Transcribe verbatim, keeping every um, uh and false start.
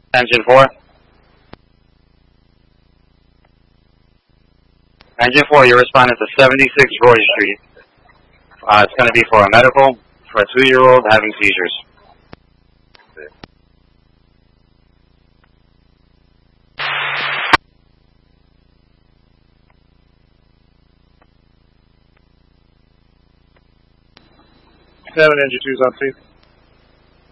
Engine four. Engine four, you're responding to seventy-six Roy Street. Uh, it's going to be for a medical for a two-year-old having seizures. Seven, engine two's on scene.